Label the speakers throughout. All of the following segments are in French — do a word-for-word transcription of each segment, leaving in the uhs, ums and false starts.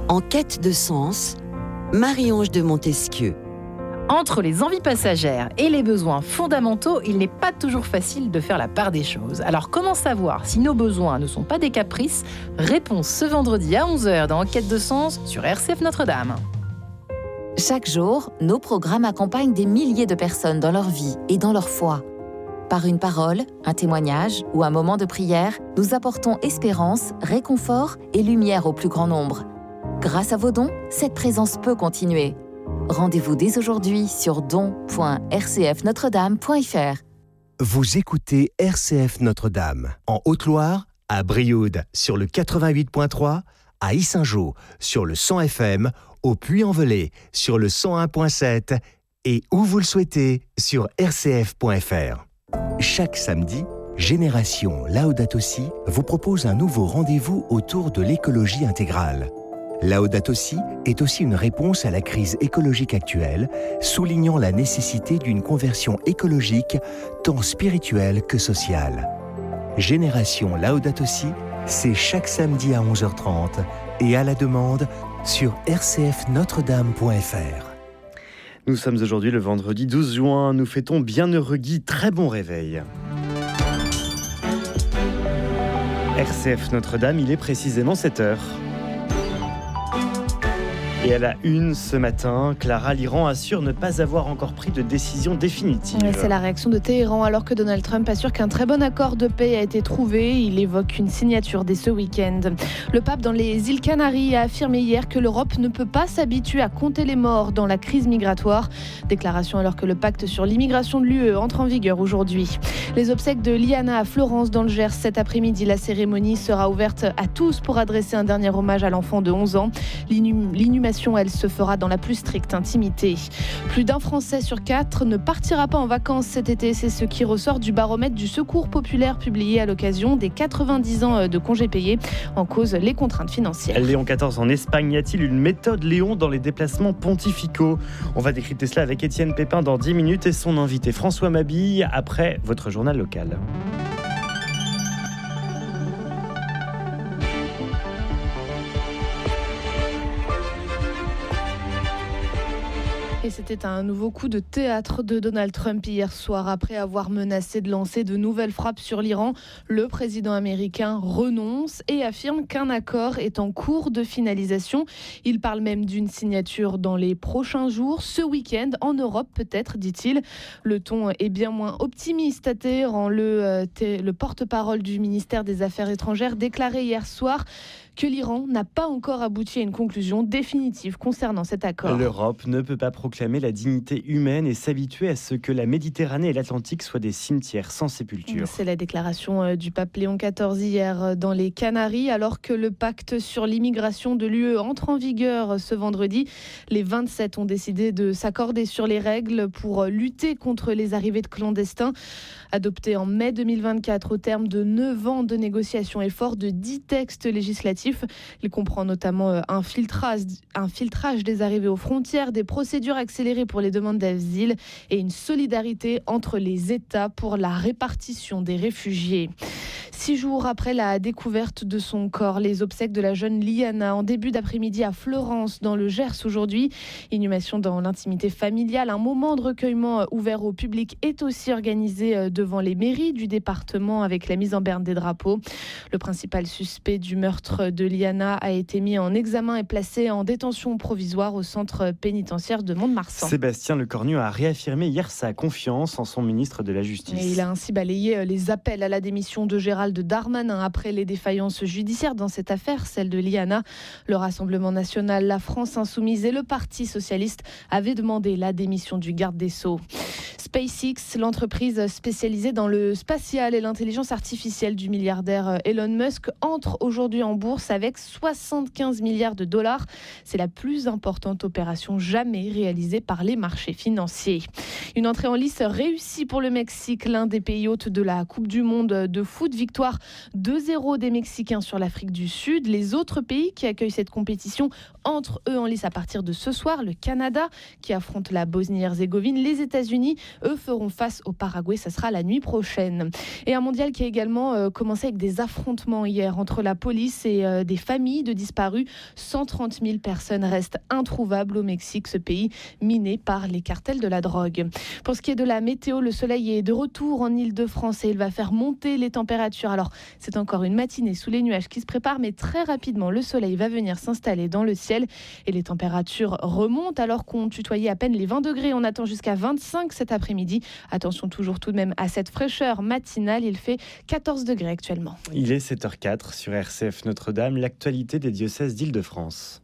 Speaker 1: En quête de sens, Marie-Ange de Montesquieu.
Speaker 2: Entre les envies passagères et les besoins fondamentaux, il n'est pas toujours facile de faire la part des choses. Alors comment savoir si nos besoins ne sont pas des caprices ? Réponse ce vendredi à onze heures dans En quête de sens sur R C F Notre-Dame.
Speaker 3: Chaque jour, nos programmes accompagnent des milliers de personnes dans leur vie et dans leur foi. Par une parole, un témoignage ou un moment de prière, nous apportons espérance, réconfort et lumière au plus grand nombre. Grâce à vos dons, cette présence peut continuer. Rendez-vous dès aujourd'hui sur don point r c f notre dame point f r.
Speaker 4: Vous écoutez R C F Notre-Dame, en Haute-Loire, à Brioude sur le quatre-vingt-huit point trois, à Yssingeaux sur le cent F M, au Puy-en-Velay sur le cent un point sept et où vous le souhaitez sur r c f point f r. Chaque samedi, Génération Laudato Si vous propose un nouveau rendez-vous autour de l'écologie intégrale. Laudato Si est aussi une réponse à la crise écologique actuelle, soulignant la nécessité d'une conversion écologique tant spirituelle que sociale. Génération Laudato Si, c'est chaque samedi à onze heures trente et à la demande sur r c f notre dame point f r.
Speaker 5: Nous sommes aujourd'hui le vendredi douze juin, nous fêtons Bienheureux Guy, très bon réveil. R C F Notre-Dame, il est précisément sept heures. Et à la une ce matin, Clara, l'Iran assure ne pas avoir encore pris de décision définitive.
Speaker 6: C'est la réaction de Téhéran alors que Donald Trump assure qu'un très bon accord de paix a été trouvé. Il évoque une signature dès ce week-end. Le pape dans les îles Canaries a affirmé hier que l'Europe ne peut pas s'habituer à compter les morts dans la crise migratoire. Déclaration alors que le pacte sur l'immigration de l'U E entre en vigueur aujourd'hui. Les obsèques de Liana à Florence dans le Gers cet après-midi. La cérémonie sera ouverte à tous pour adresser un dernier hommage à l'enfant de onze ans. L'inhum- l'inhumation elle se fera dans la plus stricte intimité. Plus d'un Français sur quatre ne partira pas en vacances cet été. C'est ce qui ressort du baromètre du Secours populaire publié à l'occasion des quatre-vingt-dix ans de congés payés. En cause, les contraintes financières.
Speaker 5: Léon quatorze en Espagne, y a-t-il une méthode Léon dans les déplacements pontificaux ? On va décrypter cela avec Étienne Pépin dans dix minutes et son invité François Mabille après votre journal local.
Speaker 6: Et c'était un nouveau coup de théâtre de Donald Trump hier soir. Après avoir menacé de lancer de nouvelles frappes sur l'Iran, le président américain renonce et affirme qu'un accord est en cours de finalisation. Il parle même d'une signature dans les prochains jours, ce week-end, en Europe peut-être, dit-il. Le ton est bien moins optimiste à Téhéran. Le, euh, t- le porte-parole du ministère des Affaires étrangères déclarait hier soir que l'Iran n'a pas encore abouti à une conclusion définitive concernant cet accord.
Speaker 5: L'Europe ne peut pas proclamer la dignité humaine et s'habituer à ce que la Méditerranée et l'Atlantique soient des cimetières sans sépulture.
Speaker 6: C'est la déclaration du pape Léon quatorze hier dans les Canaries, alors que le pacte sur l'immigration de l'U E entre en vigueur ce vendredi. Les vingt-sept ont décidé de s'accorder sur les règles pour lutter contre les arrivées de clandestins. Adopté en mai deux mille vingt-quatre au terme de neuf ans de négociations et fort de dix textes législatifs. Il comprend notamment un filtrage, un filtrage des arrivées aux frontières, des procédures accélérées pour les demandes d'asile et une solidarité entre les États pour la répartition des réfugiés. Six jours après la découverte de son corps, les obsèques de la jeune Liana en début d'après-midi à Florence, dans le Gers aujourd'hui. Inhumation dans l'intimité familiale. Un moment de recueillement ouvert au public est aussi organisé devant les mairies du département avec la mise en berne des drapeaux. Le principal suspect du meurtre de Liana a été mis en examen et placé en détention provisoire au centre pénitentiaire de Mont-de-Marsan.
Speaker 5: Sébastien Lecornu a réaffirmé hier sa confiance en son ministre de la Justice.
Speaker 6: Et il a ainsi balayé les appels à la démission de Gérald Darmanin après les défaillances judiciaires dans cette affaire, celle de Liana. Le Rassemblement national, la France insoumise et le Parti socialiste avaient demandé la démission du garde des Sceaux. SpaceX, l'entreprise spécialisée dans le spatial et l'intelligence artificielle du milliardaire Elon Musk, entre aujourd'hui en bourse avec soixante-quinze milliards de dollars. C'est la plus importante opération jamais réalisée par les marchés financiers. Une entrée en lice réussie pour le Mexique, l'un des pays hôtes de la Coupe du Monde de foot. Victoire deux zéro des Mexicains sur l'Afrique du Sud. Les autres pays qui accueillent cette compétition entrent eux en lice à partir de ce soir. Le Canada qui affronte la Bosnie-Herzégovine. Les États-Unis, eux, feront face au Paraguay. Ça sera la nuit prochaine. Et un mondial qui a également euh, commencé avec des affrontements hier entre la police et euh, des familles de disparus. cent trente mille personnes restent introuvables au Mexique, ce pays miné par les cartels de la drogue. Pour ce qui est de la météo, le soleil est de retour en Île-de-France et il va faire monter les températures. Alors, c'est encore une matinée sous les nuages qui se prépare, mais très rapidement, le soleil va venir s'installer dans le ciel et les températures remontent alors qu'on tutoyait à peine les vingt degrés. On attend jusqu'à vingt-cinq cet après-midi. Attention toujours tout de même à cette fraîcheur matinale. Il fait quatorze degrés actuellement.
Speaker 5: Il est sept heures quatre sur R C F Notre-Dame, l'actualité des diocèses d'Île-de-France.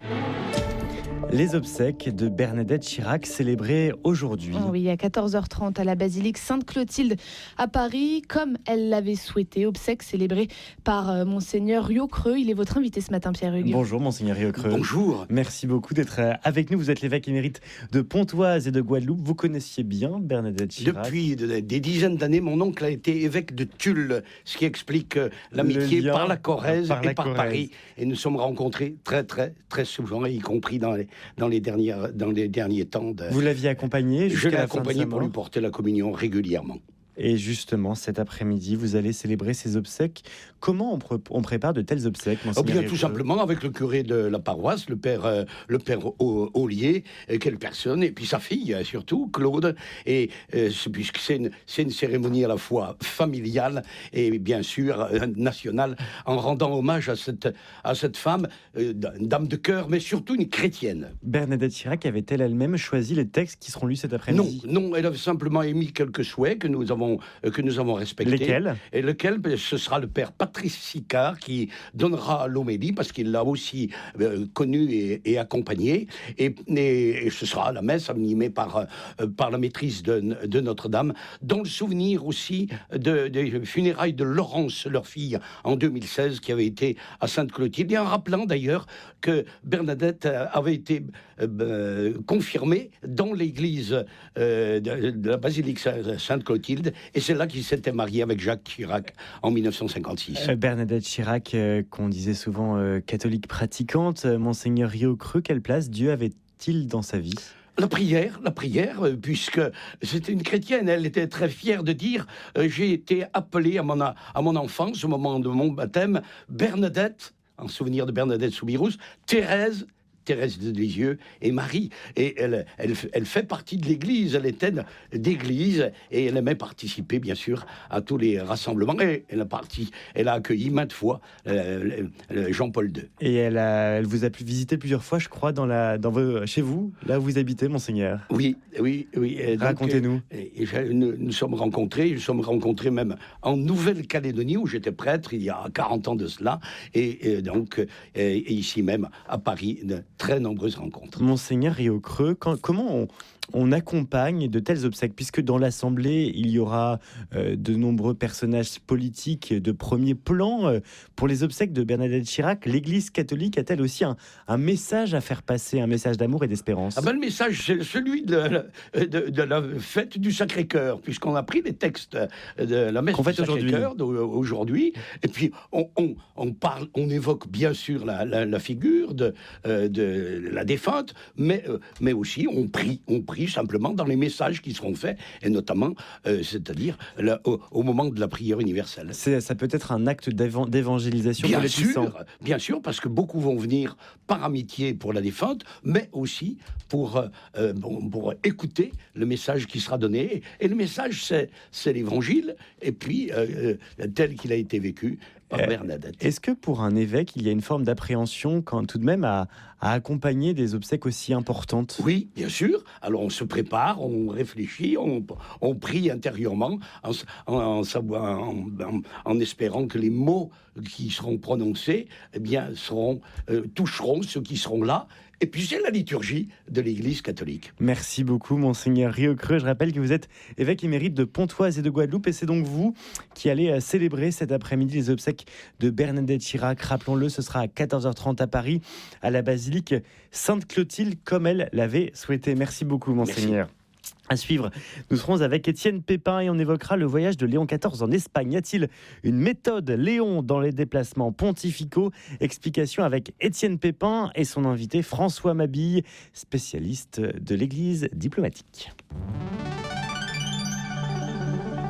Speaker 5: Les obsèques de Bernadette Chirac célébrées aujourd'hui.
Speaker 6: Oh oui, à quatorze heures trente à la basilique Sainte-Clotilde à Paris, comme elle l'avait souhaité. Obsèques célébrées par euh, Monseigneur Riocreux. Il est votre invité ce matin, Pierre-Hugues.
Speaker 5: Bonjour Monseigneur Riocreux.
Speaker 7: Bonjour.
Speaker 5: Merci beaucoup d'être avec nous. Vous êtes l'évêque émérite de Pontoise et de Guadeloupe. Vous connaissiez bien Bernadette Chirac?
Speaker 7: Depuis de, des dizaines d'années, mon oncle a été évêque de Tulle, ce qui explique euh, l'amitié par la Corrèze
Speaker 5: par la
Speaker 7: et par
Speaker 5: Corrèze.
Speaker 7: Paris. Et nous sommes rencontrés très, très, très souvent, y compris dans les, dans les, dernières, dans les derniers temps. De...
Speaker 5: Vous l'aviez accompagné jusqu'à
Speaker 7: Je l'ai
Speaker 5: la fin de
Speaker 7: accompagné
Speaker 5: sa
Speaker 7: pour
Speaker 5: mort.
Speaker 7: lui porter la communion régulièrement.
Speaker 5: Et justement, cet après-midi, vous allez célébrer ces obsèques. Comment on, pr- on prépare de telles obsèques,
Speaker 7: Oh
Speaker 5: Monseigneur
Speaker 7: bien,
Speaker 5: Riocreux?
Speaker 7: tout simplement avec le curé de la paroisse, le père, euh, le père Ollier, euh, quelle personne, et puis sa fille euh, surtout, Claude. Et euh, c'est- puisque c'est une, c'est une cérémonie à la fois familiale et bien sûr euh, nationale, en rendant hommage à cette, à cette femme, euh, une dame de cœur, mais surtout une chrétienne.
Speaker 5: Bernadette Chirac avait-elle elle-même choisi les textes qui seront lus cet
Speaker 7: Non,
Speaker 5: après-midi?
Speaker 7: non, elle avait simplement émis quelques souhaits que nous avons, euh, que nous avons respectés.
Speaker 5: Lesquels?
Speaker 7: Et lequel, ben, ce sera le père Patrice Sicard qui donnera l'homélie, parce qu'il l'a aussi euh, connu et, et accompagné. Et, et, et ce sera la messe animée par, euh, par la maîtrise de, de Notre-Dame, dans le souvenir aussi de- des funérailles de Laurence, leur fille, en deux mille seize, qui avait été à Sainte-Clotilde. Et en rappelant d'ailleurs que Bernadette avait été euh, euh, confirmée dans l'église euh, de, de la basilique Sainte-Clotilde. Et c'est là qu'il s'était marié avec Jacques Chirac en mille neuf cent cinquante-six.
Speaker 5: Euh, Bernadette Chirac, euh, qu'on disait souvent euh, catholique pratiquante, euh, Monseigneur Riocreux, quelle place Dieu avait-il dans sa vie?
Speaker 7: La prière, la prière, euh, puisque c'était une chrétienne, elle était très fière de dire euh, j'ai été appelée à mon, a- à mon enfance, au moment de mon baptême, Bernadette, en souvenir de Bernadette Soubirous, Thérèse, Thérèse de Lisieux et Marie. Et elle, elle, elle fait partie de l'Église, elle était d'église et elle aimait participer, bien sûr, à tous les rassemblements. Et elle a, parti, elle a accueilli maintes fois euh, Jean-Paul deux.
Speaker 5: Et elle, a- elle vous a pu visiter plusieurs fois, je crois, dans la, dans vos, chez vous, là où vous habitez, Monseigneur.
Speaker 7: Oui, oui, oui. Et donc,
Speaker 5: Racontez-nous.
Speaker 7: euh, et j'ai- nous nous sommes rencontrés, nous sommes rencontrés même en Nouvelle-Calédonie, où j'étais prêtre il y a quarante ans de cela, et, et donc euh, et ici même à Paris, de très nombreuses rencontres.
Speaker 5: Monseigneur Riocreux, quand- comment on, on accompagne de telles obsèques, puisque dans l'Assemblée, il y aura euh, de nombreux personnages politiques de premier plan. Euh, pour les obsèques de Bernadette Chirac, l'Église catholique a-t-elle aussi un, un message à faire passer, un message d'amour et d'espérance?
Speaker 7: Ah ben, le message, c'est celui de, la- de- de la fête du Sacré-Cœur, puisqu'on a pris les textes de la messe
Speaker 5: Qu'on
Speaker 7: du
Speaker 5: fête aujourd'hui.
Speaker 7: Sacré-Cœur d'au- aujourd'hui, et puis on, on- on parle, on évoque bien sûr la, la- la figure de, euh, de la défunte, mais, euh, mais aussi on prie, on prie simplement dans les messages qui seront faits, et notamment, euh, c'est-à-dire là, au, au moment de la prière universelle.
Speaker 5: C'est- Ça peut être un acte d'évan- d'évangélisation pour
Speaker 7: Bien
Speaker 5: les puissants.
Speaker 7: sûr, bien sûr, parce que beaucoup vont venir par amitié pour la défunte, mais aussi pour, euh, euh, bon, pour écouter le message qui sera donné. Et le message, c'est, c'est l'évangile, et puis euh, euh, tel qu'il a été vécu par
Speaker 5: Euh,
Speaker 7: Bernadette.
Speaker 5: Est-ce que pour un évêque, il y a une forme d'appréhension quand tout de même à, à accompagner des obsèques aussi importantes?
Speaker 7: Oui, bien sûr. Alors on se prépare, on réfléchit, on, on prie intérieurement en, s- en, en savoir- en- en- en espérant que les mots qui seront prononcés eh bien, seront, euh, toucheront ceux qui seront là. Et puis c'est la liturgie de l'Église catholique.
Speaker 5: Merci beaucoup, Monseigneur Riocreux. Je rappelle que vous êtes évêque émérite de Pontoise et de Guadeloupe, et c'est donc vous qui allez euh, célébrer cet après-midi les obsèques de Bernadette Chirac. Rappelons-le, ce sera à quatorze heures trente à Paris, à la basilique Sainte-Clotilde, comme elle l'avait souhaité. Merci beaucoup, Monseigneur. À suivre, nous serons avec Étienne Pépin et on évoquera le voyage de Léon quatorze en Espagne. Y a-t-il une méthode Léon dans les déplacements pontificaux? Explication avec Étienne Pépin et son invité François Mabille, spécialiste de l'Église diplomatique.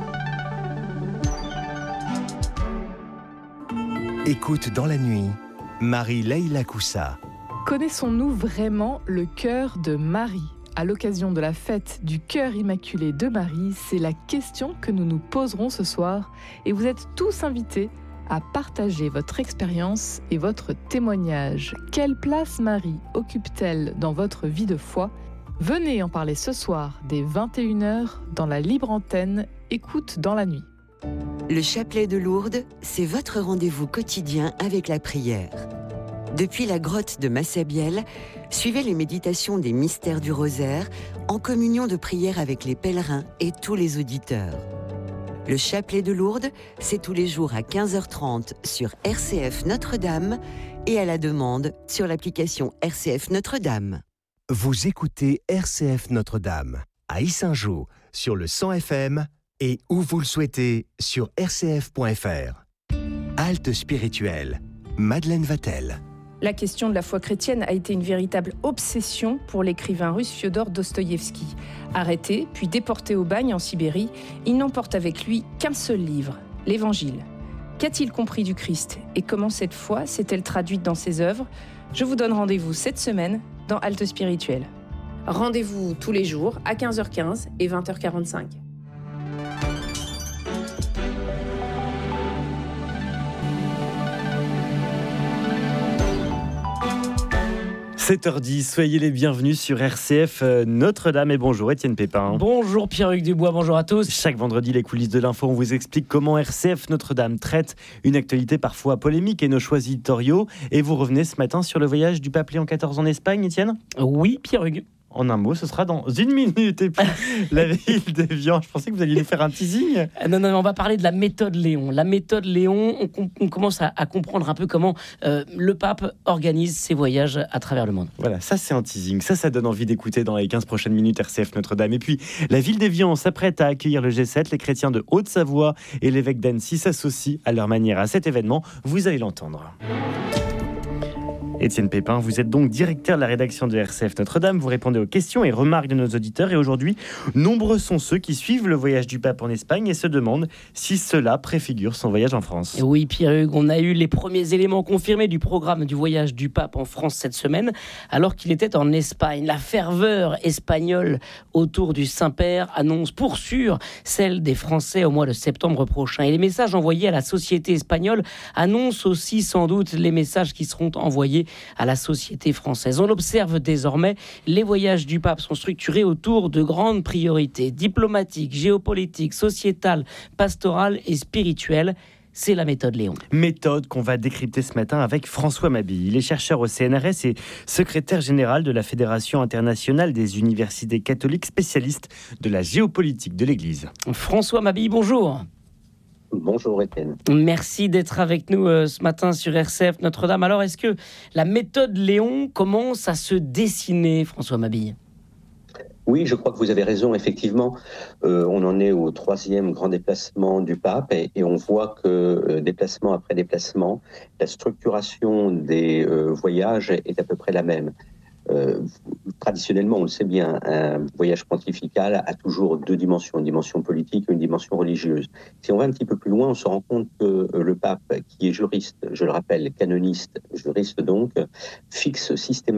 Speaker 4: Écoute dans la nuit, Marie-Leila Coussa.
Speaker 8: Connaissons-nous vraiment le cœur de Marie ? À l'occasion de la fête du cœur immaculé de Marie, c'est la question que nous nous poserons ce soir et vous êtes tous invités à partager votre expérience et votre témoignage. Quelle place Marie occupe-t-elle dans votre vie de foi ? Venez en parler ce soir dès vingt et une heures dans la libre antenne Écoute dans la nuit.
Speaker 1: Le chapelet de Lourdes, c'est votre rendez-vous quotidien avec la prière. Depuis la grotte de Massabielle, suivez les méditations des mystères du rosaire en communion de prière avec les pèlerins et tous les auditeurs. Le chapelet de Lourdes, c'est tous les jours à quinze heures trente sur R C F Notre-Dame et à la demande sur l'application R C F Notre-Dame.
Speaker 4: Vous écoutez R C F Notre-Dame à Yssingeaux sur le cent F M et où vous le souhaitez sur r c f point f r. Halte spirituelle, Madeleine Vatel.
Speaker 9: La question de la foi chrétienne a été une véritable obsession pour l'écrivain russe Fiodor Dostoïevski. Arrêté, puis déporté au bagne en Sibérie, il n'emporte avec lui qu'un seul livre, l'Évangile. Qu'a-t-il compris du Christ et comment cette foi s'est-elle traduite dans ses œuvres ? Je vous donne rendez-vous cette semaine dans Halte spirituelle. Rendez-vous tous les jours à quinze heures quinze et vingt heures quarante-cinq.
Speaker 5: sept heures dix, soyez les bienvenus sur R C F Notre-Dame et bonjour Étienne Pépin.
Speaker 10: Bonjour Pierre-Hugues Dubois, bonjour à tous.
Speaker 5: Chaque vendredi, les coulisses de l'info, on vous explique comment R C F Notre-Dame traite une actualité parfois polémique et nos choix éditoriaux. Et vous revenez ce matin sur le voyage du pape Léon quatorze en Espagne, Étienne ?
Speaker 10: Oui Pierre-Hugues.
Speaker 5: En un mot, ce sera dans une minute. Et puis, la ville d'Évian, je pensais que vous alliez nous faire un teasing.
Speaker 10: Non, non, on va parler de la méthode Léon. La méthode Léon, on, com- on commence à, à comprendre un peu comment euh, le pape organise ses voyages à travers le monde.
Speaker 5: Voilà, ça c'est un teasing. Ça, ça donne envie d'écouter dans les quinze prochaines minutes R C F Notre-Dame. Et puis, la ville d'Évian s'apprête à accueillir le G sept. Les chrétiens de Haute-Savoie et l'évêque d'Annecy s'associent à leur manière à cet événement. Vous allez l'entendre. Étienne Pépin, vous êtes donc directeur de la rédaction de R C F Notre-Dame. Vous répondez aux questions et remarques de nos auditeurs. Et aujourd'hui, nombreux sont ceux qui suivent le voyage du pape en Espagne et se demandent si cela préfigure son voyage en France.
Speaker 10: Oui, Pierre-Hugues, on a eu les premiers éléments confirmés du programme du voyage du pape en France cette semaine, alors qu'il était en Espagne. La ferveur espagnole autour du Saint-Père annonce pour sûr celle des Français au mois de septembre prochain. Et les messages envoyés à la société espagnole annoncent aussi sans doute les messages qui seront envoyés à la société française. On l'observe désormais, les voyages du pape sont structurés autour de grandes priorités diplomatiques, géopolitiques, sociétales, pastorales et spirituelles. C'est la méthode Léon.
Speaker 5: Méthode qu'on va décrypter ce matin avec François Mabille. Il est chercheur au C N R S et secrétaire général de la Fédération internationale des universités catholiques, spécialiste de la géopolitique de l'Église.
Speaker 10: François Mabille, bonjour.
Speaker 11: Bonjour Étienne.
Speaker 10: Merci d'être avec nous euh, ce matin sur R C F Notre-Dame. Alors, est-ce que la méthode Léon commence à se dessiner, François Mabille ?
Speaker 11: Oui, je crois que vous avez raison. Effectivement, euh, on en est au troisième grand déplacement du pape et, et on voit que euh, déplacement après déplacement, la structuration des euh, voyages est à peu près la même. Euh, traditionnellement, on le sait bien, un voyage pontifical a toujours deux dimensions, une dimension politique et une dimension religieuse. Si on va un petit peu plus loin, on se rend compte que le pape, qui est juriste, je le rappelle, canoniste, juriste donc, fixe systématiquement